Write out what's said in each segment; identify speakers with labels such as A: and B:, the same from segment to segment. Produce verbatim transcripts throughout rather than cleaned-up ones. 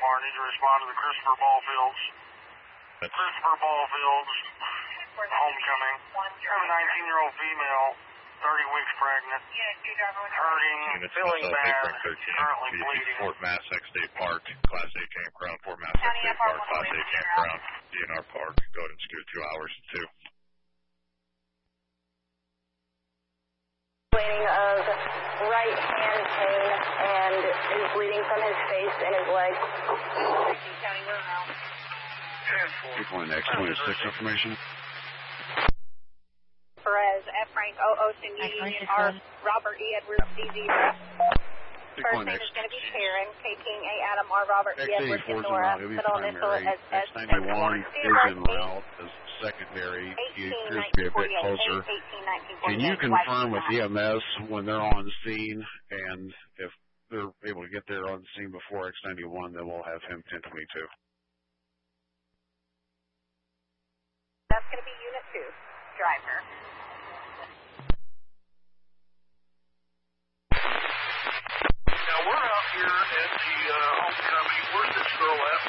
A: R, need to respond to the Christopher Ballfields. Christopher Ballfields, homecoming. Have a nineteen-year-old female, thirty weeks pregnant, hurting, feeling bad, currently bleeding.
B: Fort Mass State Park, Class A campground, Fort Mass State Park, Class A campground, D N R Park. Go ahead and scoot two hours to two.
C: Complaining of right hand pain and is bleeding from his face and his leg.
B: People in X twenty-six information.
C: Perez, F. Frank, O. Ocean, U. Union, R. Robert, E. Edwards, D. Zebra. First name is going to be Sharon, K. King, A. Adam, R. Robert, E. Edwards, and Nora. Middle initial as S.
B: X ninety-one is en route as secondary. He appears to be a bit closer. Can you confirm with E M S when they're on scene, and if they're able to get there on scene before X ninety-one, then we'll have him ten twenty-two.
C: That's going to be Unit two, driver.
A: Now, we're out here at the uh, homecoming. Where's this girl at?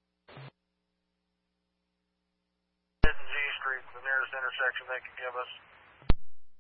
A: G Street, the nearest intersection they can give us.